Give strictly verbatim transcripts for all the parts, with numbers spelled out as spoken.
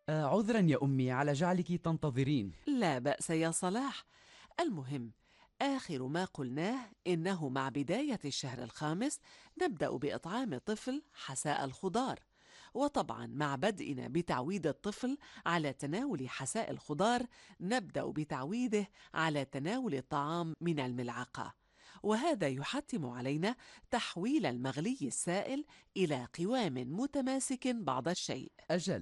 آه عذرا يا أمي على جعلك تنتظرين. لا بأس يا صلاح. المهم، آخر ما قلناه إنه مع بداية الشهر الخامس نبدأ بإطعام الطفل حساء الخضار. وطبعا مع بدئنا بتعويد الطفل على تناول حساء الخضار نبدأ بتعويده على تناول الطعام من الملعقة. وهذا يحتم علينا تحويل المغلي السائل إلى قوام متماسك بعض الشيء. أجل،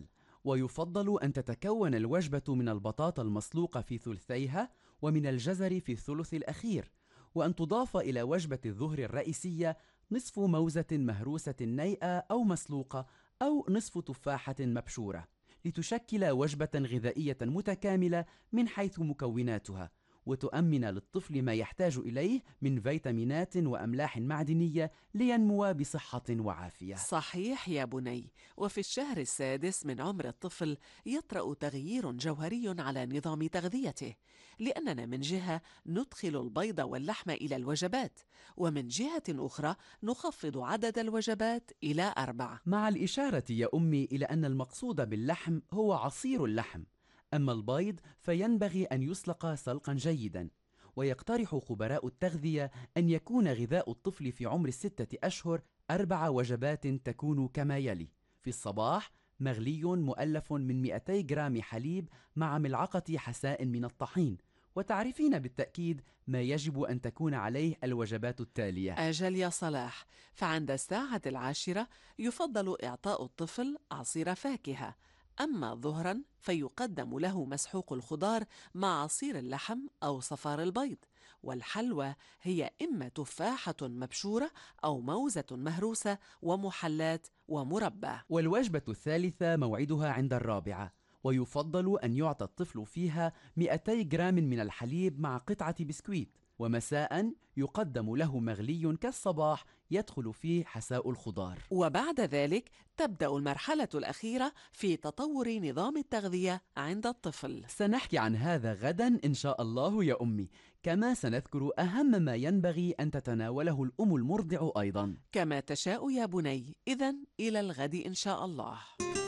ويفضل أن تتكون الوجبة من البطاطا المسلوقة في ثلثيها ومن الجزر في الثلث الأخير، وأن تضاف إلى وجبة الظهر الرئيسية نصف موزة مهروسة نيئة أو مسلوقة أو نصف تفاحة مبشورة، لتشكل وجبة غذائية متكاملة من حيث مكوناتها، وتؤمن للطفل ما يحتاج إليه من فيتامينات وأملاح معدنية لينمو بصحة وعافية. صحيح يا بني. وفي الشهر السادس من عمر الطفل يطرأ تغيير جوهري على نظام تغذيته، لأننا من جهة ندخل البيض واللحم إلى الوجبات، ومن جهة أخرى نخفض عدد الوجبات إلى أربع. مع الإشارة يا أمي إلى أن المقصود باللحم هو عصير اللحم، أما البيض فينبغي أن يسلق سلقا جيدا. ويقترح خبراء التغذية أن يكون غذاء الطفل في عمر الستة أشهر أربع وجبات تكون كما يلي: في الصباح مغلي مؤلف من مئتي جرام حليب مع ملعقة حساء من الطحين، وتعرفين بالتأكيد ما يجب أن تكون عليه الوجبات التالية. أجل يا صلاح، فعند الساعة العاشرة يفضل إعطاء الطفل عصير فاكهة، أما ظهرا فيقدم له مسحوق الخضار مع عصير اللحم أو صفار البيض، والحلوى هي إما تفاحة مبشورة أو موزة مهروسة ومحلات ومربى. والوجبة الثالثة موعدها عند الرابعة، ويفضل أن يعطى الطفل فيها مئتي جرام من الحليب مع قطعة بسكويت، ومساء يقدم له مغلي كالصباح يدخل فيه حساء الخضار. وبعد ذلك تبدأ المرحلة الأخيرة في تطور نظام التغذية عند الطفل. سنحكي عن هذا غدا إن شاء الله يا أمي، كما سنذكر أهم ما ينبغي أن تتناوله الأم المرضع أيضا. كما تشاء يا بني. إذن إلى الغد إن شاء الله.